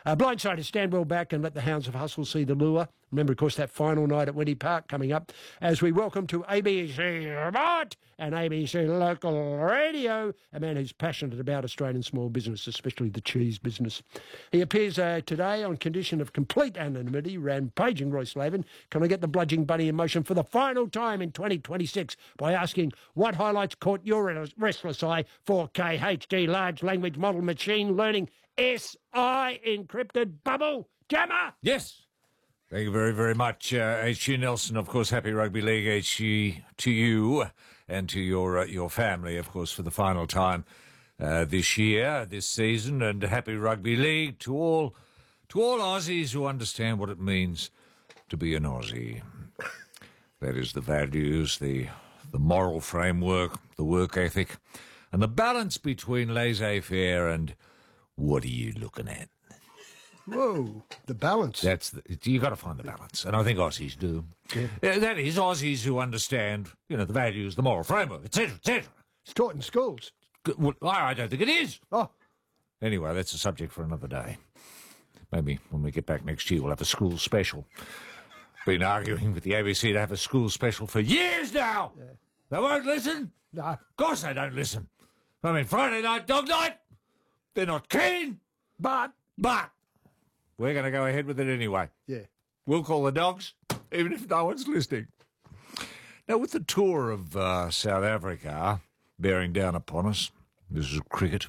Blindside is stand well back and let the hounds of hustle see the lure. Remember, of course, that final night at Wendy Park coming up as we welcome to ABC Remote and ABC Local Radio a man who's passionate about Australian small business, especially the cheese business. He appears today on condition of complete anonymity, rampaging Royce Lavin. Can I get the bludgeoning bunny in motion for the final time in 2026 by asking what highlights caught your restless eye for KHD Large Language Model Machine Learning SI Encrypted Bubble Jammer? Yes. Thank you very, very much, H.G. Nelson. Of course, happy Rugby League, H.G. to you and to your family, of course, for the final time this year, this season, and happy Rugby League to all Aussies who understand what it means to be an Aussie. That is the values, the moral framework, the work ethic, and the balance between laissez-faire and what are you looking at? Whoa, the balance. You got to find the balance, and I think Aussies do. Yeah. That is, Aussies who understand, the values, the moral framework, etc., etc. It's taught in schools. Well, I don't think it is. Oh. Anyway, that's a subject for another day. Maybe when we get back next year, we'll have a school special. Been arguing with the ABC to have a school special for years now. Yeah. They won't listen. No. Of course they don't listen. I mean, Friday night, dog night. They're not keen. But we're going to go ahead with it anyway. Yeah. We'll call the dogs, even if no one's listening. Now, with the tour of South Africa bearing down upon us, this is cricket,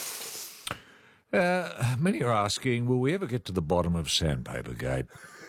many are asking, will we ever get to the bottom of Sandpaper Gate?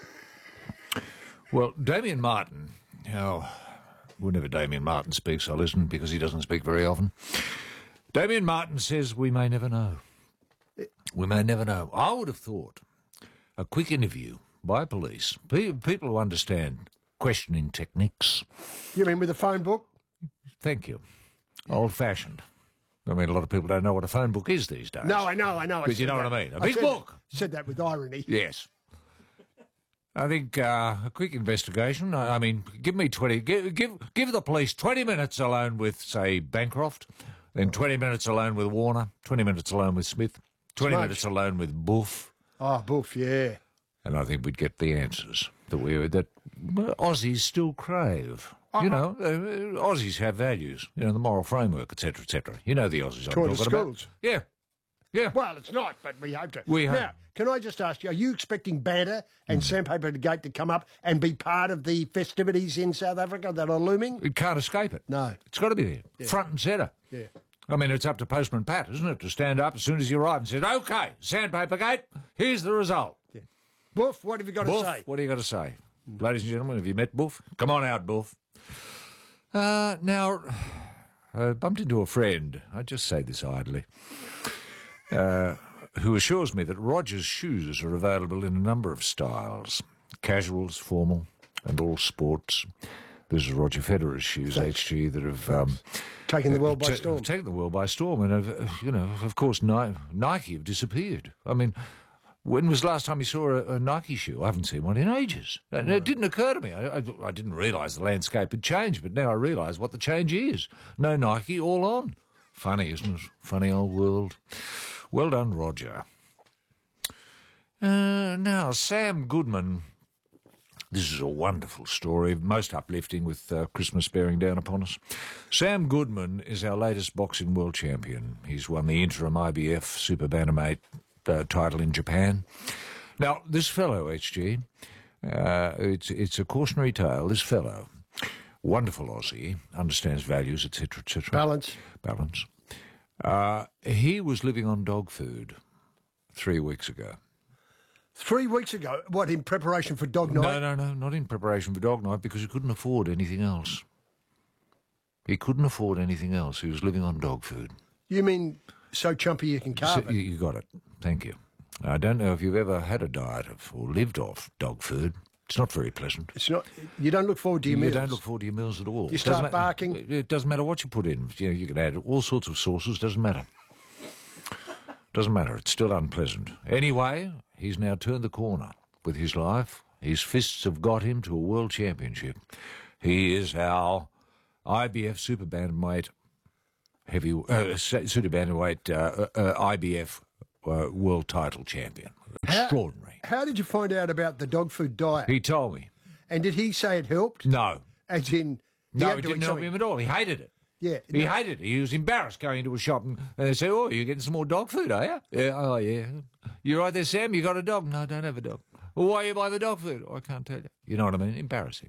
Well, Damien Martin, whenever Damien Martin speaks, I listen because he doesn't speak very often. Damien Martin says we may never know. We may never know. I would have thought a quick interview by police, people who understand questioning techniques. You mean with a phone book? Thank you. Old-fashioned. I mean, a lot of people don't know what a phone book is these days. No, I know. But you know what I mean. A big book. Said that with irony. Yes. I think a quick investigation. I mean, give me 20. Give the police 20 minutes alone with, say, Bancroft, then 20 minutes alone with Warner, 20 minutes alone with Smith, 20 minutes alone with Boof. Oh, Boof, yeah. And I think we'd get the answers that Aussies still crave. Aussies have values. The moral framework, etc., etc. The Aussies. Taught in schools. Yeah. Well, it's not, but we hope to. Now, can I just ask you, are you expecting Banter and Sandpaper Gate to come up and be part of the festivities in South Africa that are looming? It can't escape it. No. It's got to be there, front and centre. Yeah. I mean, it's up to Postman Pat, isn't it, to stand up as soon as you arrive and say, OK, Sandpaper Gate, here's the result. Yeah. Boof, what have you got to say? What do you got to say? Ladies and gentlemen, have you met Boof? Come on out, Boof. Now, I bumped into a friend, I just say this idly, who assures me that Roger's shoes are available in a number of styles, casuals, formal, and all sports. This is Roger Federer's shoes, HG, that have taken the world by storm. Taken the world by storm, and of course, Nike have disappeared. I mean, when was the last time you saw a Nike shoe? I haven't seen one in ages. And it didn't occur to me. I didn't realise the landscape had changed, but now I realise what the change is. No Nike, all on. Funny, isn't it? Funny old world. Well done, Roger. Now, Sam Goodman. This is a wonderful story, most uplifting with Christmas bearing down upon us. Sam Goodman is our latest boxing world champion. He's won the interim IBF Super Bantamweight title in Japan. Now, this fellow, HG, it's a cautionary tale. This fellow, wonderful Aussie, understands values, etc., etc. Balance. He was living on dog food 3 weeks ago. 3 weeks ago? What, in preparation for dog night? No, not in preparation for dog night, because he couldn't afford anything else. He couldn't afford anything else. He was living on dog food. You mean so chumpy you can carve it? You got it. Thank you. I don't know if you've ever had a diet of or lived off dog food. It's not very pleasant. It's not. You don't look forward to your meals. You don't look forward to your meals at all. You start barking. It doesn't matter what you put in. You can add all sorts of sauces. Doesn't matter. Doesn't matter. It's still unpleasant. Anyway, he's now turned the corner with his life. His fists have got him to a world championship. He is our IBF Super Bantamweight IBF world title champion. Extraordinary. How did you find out about the dog food diet? He told me. And did he say it helped? No. As in, No, it didn't help him at all. He hated it. Yeah. He hated it. He was embarrassed going into a shop and they said, "Oh, you're getting some more dog food, are you?" "Yeah, oh, yeah." "You right there, Sam? You got a dog?" "No, I don't have a dog." "Well, why you buy the dog food?" "Oh, I can't tell you." You know what I mean? Embarrassing.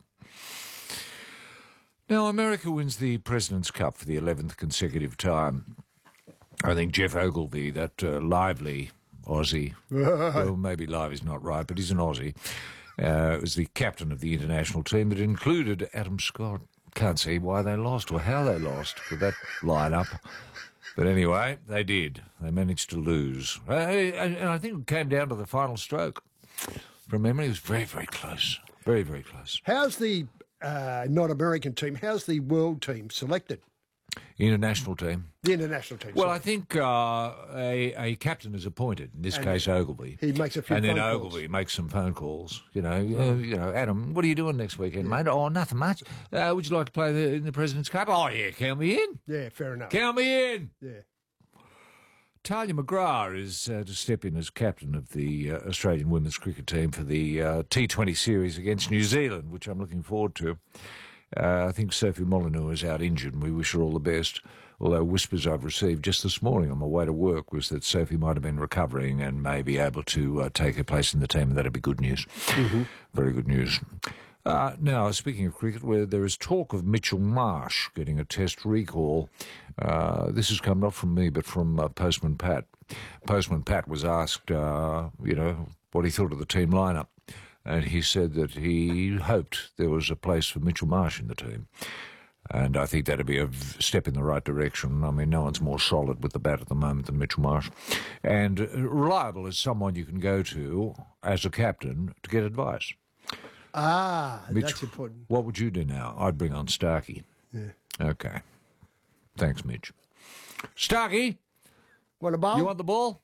Now, America wins the President's Cup for the 11th consecutive time. I think Jeff Ogilvy, that lively Aussie, well, maybe lively's not right, but he's an Aussie, was the captain of the international team that included Adam Scott. Can't see why they lost or how they lost with that lineup. But anyway, they did. They managed to lose. And I think it came down to the final stroke. From memory, it was very, very close. Very, very close. How's the not American team, how's the world team selected? International team. The international team. Well, sorry. I think a captain is appointed. In this case, Ogilvy. He makes a few and phone then calls. Ogilvy makes some phone calls. You know, Adam, what are you doing next weekend, mate? "Oh, nothing much. Would you like to play in the President's Cup?" "Oh, yeah, count me in. Yeah, fair enough. Count me in." Yeah. Talia McGrath is to step in as captain of the Australian women's cricket team for the T20 series against New Zealand, which I'm looking forward to. I think Sophie Molyneux is out injured, and we wish her all the best. Although whispers I've received just this morning on my way to work was that Sophie might have been recovering and may be able to take her place in the team, and that'd be good news. Mm-hmm. Very good news. Now, speaking of cricket, where there is talk of Mitchell Marsh getting a test recall, this has come not from me but from Postman Pat. Postman Pat was asked, what he thought of the team lineup, and he said that he hoped there was a place for Mitchell Marsh in the team. And I think that'd be a step in the right direction. I mean, no one's more solid with the bat at the moment than Mitchell Marsh. And reliable as someone you can go to as a captain to get advice. Mitch, that's important. What would you do now? I'd bring on Starkey. Yeah. Okay. Thanks, Mitch. Starkey, Want a ball? you want the ball?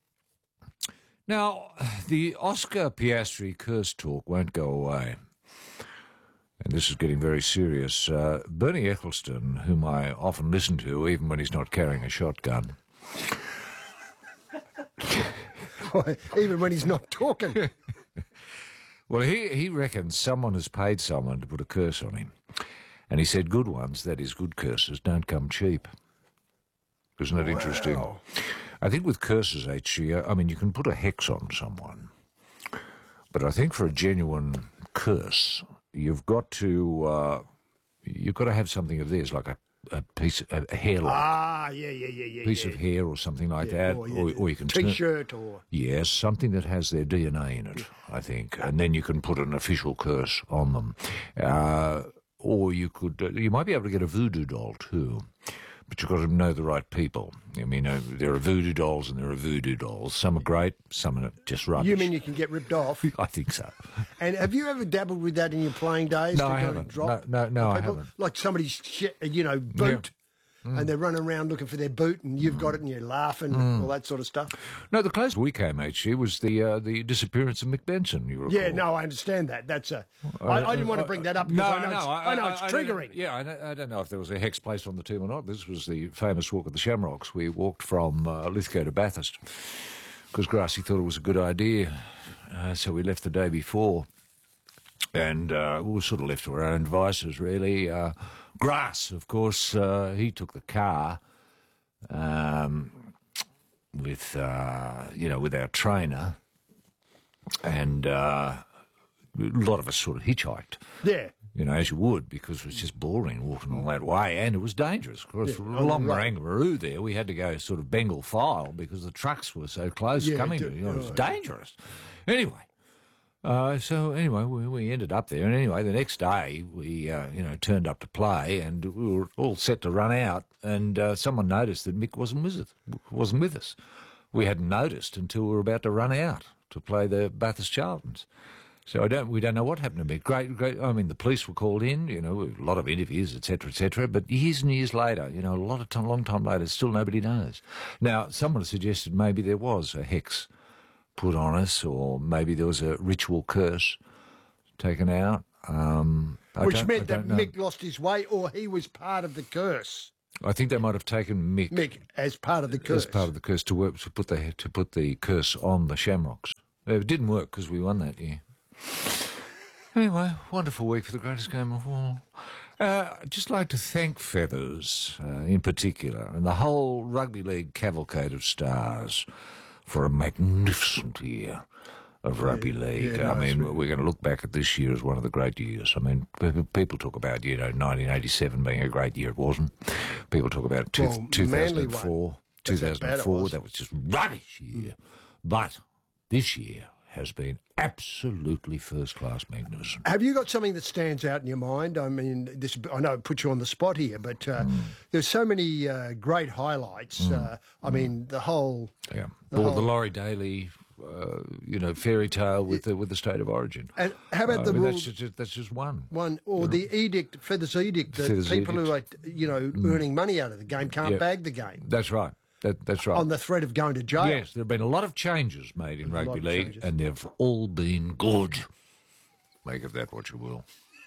Now, the Oscar Piastri curse talk won't go away. And this is getting very serious. Bernie Ecclestone, whom I often listen to, even when he's not carrying a shotgun. Even when he's not talking. Well, he reckons someone has paid someone to put a curse on him. And he said good ones, that is, good curses, don't come cheap. Isn't that interesting? I think with curses, HG, I mean, you can put a hex on someone. But I think for a genuine curse, you've got to have something of this, like a piece of a hairline. Yeah. Piece of hair or something like that. Or you can T-shirt or... Yes, something that has their DNA in it, I think. And then you can put an official curse on them. Or you could, you might be able to get a voodoo doll too. But you've got to know the right people. I mean, there are voodoo dolls and there are voodoo dolls. Some are great, some are just rubbish. You mean you can get ripped off? I think so. And have you ever dabbled with that in your playing days? No, to I go haven't. and drop No, I haven't. Like somebody's boot, and they're running around looking for their boot, and you've got it, and you're laughing, all that sort of stuff. No, the closest we came, HG, was the disappearance of Mick Benson, you recall. Yeah, no, I understand that. That's I didn't want to bring that up because I know it's triggering. I don't know if there was a hex placed on the team or not. This was the famous walk of the Shamrocks. We walked from Lithgow to Bathurst because Grassy thought it was a good idea. So we left the day before. And we were sort of left to our own devices, really. Grass, of course, he took the car with our trainer, and a lot of us sort of hitchhiked. Yeah. You know, as you would, because it was just boring walking all that way, and it was dangerous. Of course, along Marangaroo there, we had to go sort of Bengal file because the trucks were so close coming to it. It was dangerous. Anyway. So anyway, we ended up there, and anyway, the next day we turned up to play, and we were all set to run out, and someone noticed that Mick wasn't with us. We hadn't noticed until we were about to run out to play the Bathurst Charltons. So we don't know what happened to Mick. Great. I mean, the police were called in, a lot of interviews, etc. But years and years later, long time later, still nobody knows. Now, someone suggested maybe there was a hex put on us, or maybe there was a ritual curse taken out. Which meant that Mick lost his way, or he was part of the curse. I think they might have taken Mick, as part of the curse. as part of the curse to work to put the curse on the Shamrocks. It didn't work because we won that year. Anyway, wonderful week for the greatest game of all. I'd just like to thank Feathers in particular and the whole Rugby League cavalcade of stars for a magnificent year of Rugby League. Yeah, I mean, we're going to look back at this year as one of the great years. I mean, people talk about, 1987 being a great year. It wasn't. People talk about 2004. 2004, that was just rubbish year. But this year has been absolutely first-class magnificent. Have you got something that stands out in your mind? I mean, I know it puts you on the spot here, but there's so many great highlights. I mean, the whole... Yeah. The Laurie Daly... fairy tale with the state of origin. And how about the rule? That's just one. The edict, Feathers edict, that people who are earning money out of the game can't bag the game. That's right. That's right. On the threat of going to jail. Yes, there have been a lot of changes made in rugby league, and they've all been good. Make of that what you will.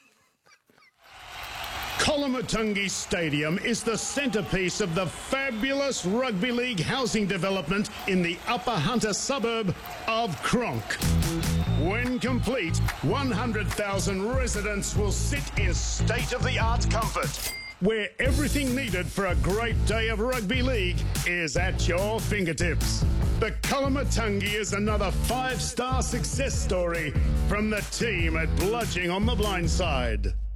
Colomatungi Stadium is the centrepiece of the fabulous rugby league housing development in the Upper Hunter suburb of Cronk. When complete, 100,000 residents will sit in state-of-the-art comfort, where everything needed for a great day of rugby league is at your fingertips. The Colomatungi is another 5-star success story from the team at Bludging on the Blind Side.